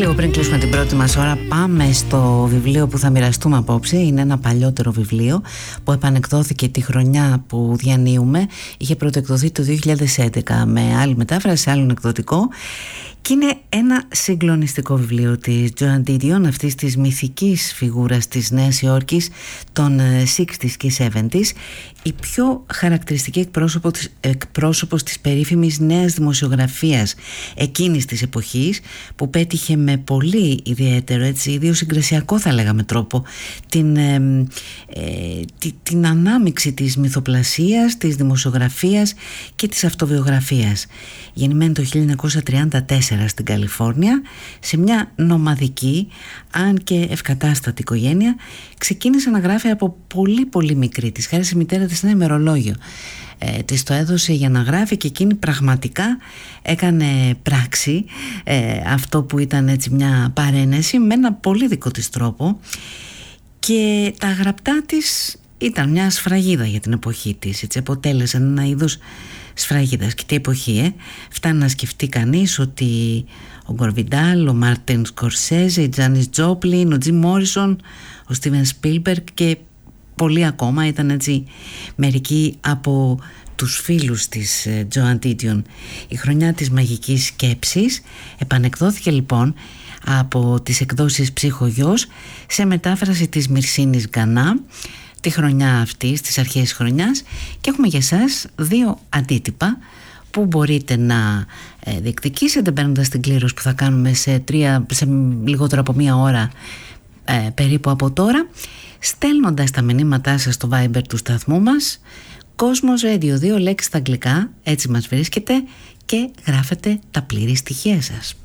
Λίγο πριν κλείσουμε την πρώτη μας ώρα, πάμε στο βιβλίο που θα μοιραστούμε απόψε. Είναι ένα παλιότερο βιβλίο που επανεκδόθηκε τη χρονιά που διανύουμε. Είχε πρωτοεκδοθεί το 2011 με άλλη μετάφραση, σε άλλον εκδοτικό. Και είναι ένα συγκλονιστικό βιβλίο της Joan Didion, αυτής της μυθικής φιγούρας της Νέας Υόρκης των 60s και 70s, η πιο χαρακτηριστική εκπρόσωπος της περίφημης νέας δημοσιογραφίας εκείνης της εποχής, που πέτυχε με πολύ ιδιαίτερο, έτσι, ιδιοσυγκρασιακό θα λέγαμε τρόπο, την ανάμειξη της μυθοπλασίας, της δημοσιογραφίας και της αυτοβιογραφίας. Γεννημένη το 1934 στην Καλιφόρνια, σε μια νομαδική αν και ευκατάστατη οικογένεια, ξεκίνησε να γράφει από πολύ πολύ μικρή. Της χάρισε η μητέρα της ένα ημερολόγιο, της το έδωσε για να γράφει και εκείνη πραγματικά έκανε πράξη αυτό που ήταν έτσι μια παρένεση με ένα πολύ δικό της τρόπο, και τα γραπτά της ήταν μια σφραγίδα για την εποχή της, έτσι, αποτέλεσαν ένα είδος σφραγίδας. Και τι εποχή, φτάνει να σκεφτεί κανείς ότι ο Γκόρ Βιντάλ, ο Μάρτιν Σκορσέζε, η Τζάνις Τζόπλιν, ο Τζιμ Μόρισον, ο Στίβεν Σπίλμπεργκ και πολλοί ακόμα ήταν, έτσι, μερικοί από τους φίλους της Joan Didion. Η χρονιά της μαγικής σκέψης επανεκδόθηκε λοιπόν από τις εκδόσεις Ψυχογιός σε μετάφραση της Μυρσίνης Γκανά τη χρονιά αυτή, στις αρχές της χρονιάς, και έχουμε για εσάς δύο αντίτυπα που μπορείτε να διεκδικήσετε παίρνοντας την κλήρωση που θα κάνουμε σε λιγότερο από μία ώρα περίπου από τώρα, στέλνοντας τα μηνύματά σας στο Viber του σταθμού μας, Κόσμος Radio, 2 λέξεις στα αγγλικά, έτσι μας βρίσκεται, και γράφετε τα πλήρη στοιχεία σας.